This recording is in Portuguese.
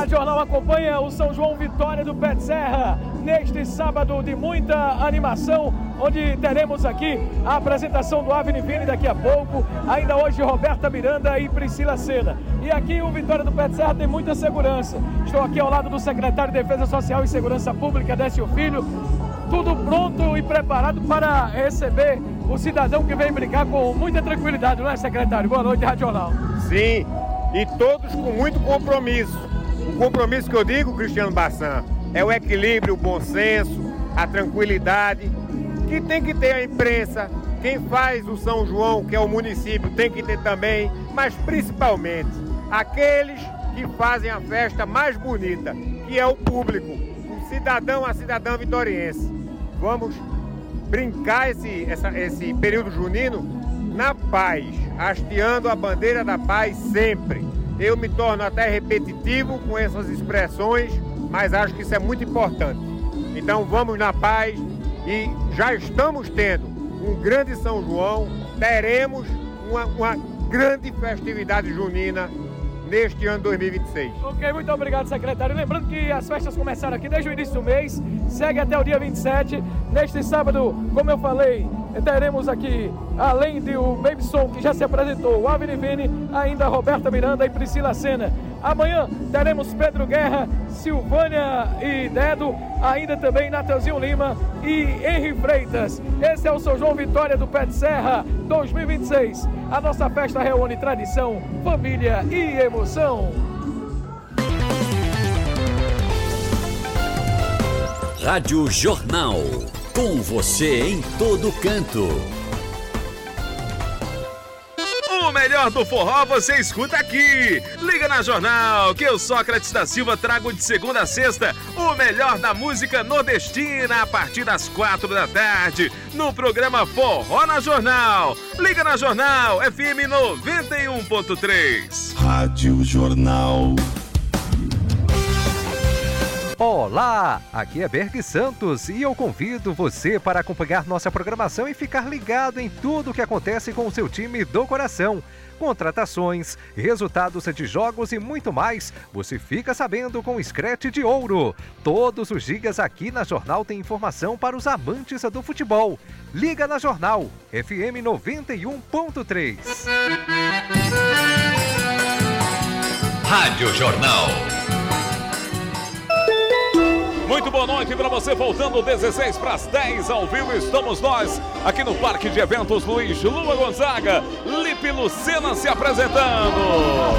Rádio Jornal acompanha o São João Vitória do Pé de Serra neste sábado de muita animação, onde teremos aqui a apresentação do Avni Vini daqui a pouco, ainda hoje Roberta Miranda e Priscila Sena. E aqui o Vitória do Pé de Serra tem muita segurança. Estou aqui ao lado do secretário de Defesa Social e Segurança Pública, Décio Filho, tudo pronto e preparado para receber o cidadão que vem brincar com muita tranquilidade, não é, secretário? Boa noite, Rádio Jornal. Sim, e todos com muito compromisso. O compromisso que eu digo, Cristiano Bassan, é o equilíbrio, o bom senso, a tranquilidade, que tem que ter a imprensa, quem faz o São João, que é o município, tem que ter também, mas principalmente aqueles que fazem a festa mais bonita, que é o público, o cidadão, a cidadã vitoriense. Vamos brincar esse período junino na paz, hasteando a bandeira da paz sempre. Eu me torno até repetitivo com essas expressões, mas acho que isso é muito importante. Então vamos na paz e já estamos tendo um grande São João, teremos uma grande festividade junina neste ano 2026. Ok, muito obrigado, secretário. Lembrando que as festas começaram aqui desde o início do mês, segue até o dia 27. Neste sábado, como eu falei, teremos aqui, além do Baby Som, que já se apresentou, o Avni Vini, ainda Roberta Miranda e Priscila Sena. Amanhã teremos Pedro Guerra, Silvânia e Dedo, ainda também Natanzinho Lima e Henri Freitas. Esse é o São João Vitória do Pé de Serra 2026. A nossa festa reúne tradição, família e emoção. Rádio Jornal, com você em todo canto. O melhor do forró você escuta aqui. Liga na Jornal, que eu, Sócrates da Silva, trago de segunda a sexta o melhor da música nordestina a partir das 4 da tarde, no programa Forró na Jornal. Liga na Jornal, FM 91.3. Rádio Jornal. Olá, aqui é Berg Santos e eu convido você para acompanhar nossa programação e ficar ligado em tudo o que acontece com o seu time do coração. Contratações, resultados de jogos e muito mais, você fica sabendo com o Scratch de Ouro. Todos os dias aqui na Jornal tem informação para os amantes do futebol. Liga na Jornal, FM 91.3. Rádio Jornal. Muito boa noite para você, voltando 16 para as 10 ao vivo, estamos nós aqui no Parque de Eventos Luiz Lua Gonzaga, Lipe Lucena se apresentando.